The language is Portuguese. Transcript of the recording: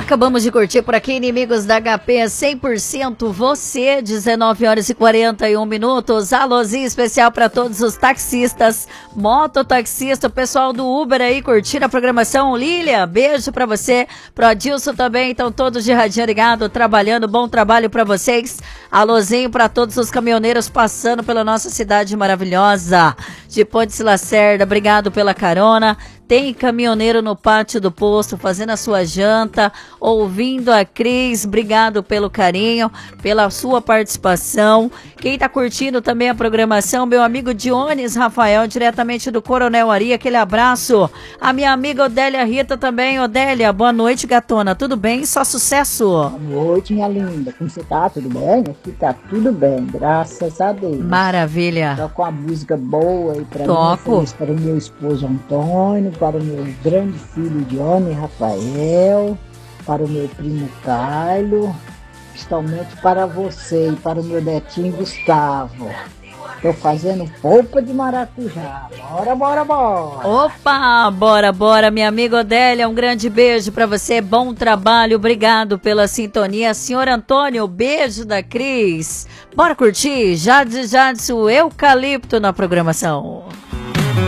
Acabamos de curtir por aqui Inimigos da HP 100% você, 19h41. Alôzinho especial para todos os taxistas, mototaxista, o pessoal do Uber aí curtindo a programação. Lília, beijo para você, pro Adilson também, estão todos de radinho ligado, trabalhando, bom trabalho para vocês. Alôzinho para todos os caminhoneiros passando pela nossa cidade maravilhosa de Pontes Lacerda, obrigado pela carona. Tem caminhoneiro no pátio do posto fazendo a sua janta, ouvindo a Cris, obrigado pelo carinho, pela sua participação. Quem tá curtindo também a programação, meu amigo Dionis Rafael, diretamente do Coronel Ari, aquele abraço. A minha amiga Odélia Rita também. Odélia, boa noite, gatona, tudo bem? Só sucesso. Boa noite, minha linda, como você tá? Tudo bem? Aqui tá tudo bem, graças a Deus. Maravilha. Toco uma música boa aí pra Toco. mim, para o meu esposo Antônio, para o meu grande filho Johnny Rafael, para o meu primo Carlos, principalmente para você e para o meu netinho Gustavo. Tô fazendo polpa de maracujá. Bora, bora, bora. Opa, bora, bora, minha amiga Odélia, um grande beijo pra você, bom trabalho, obrigado pela sintonia. Senhor Antônio, beijo da Cris. Bora curtir Jades o Eucalipto na programação.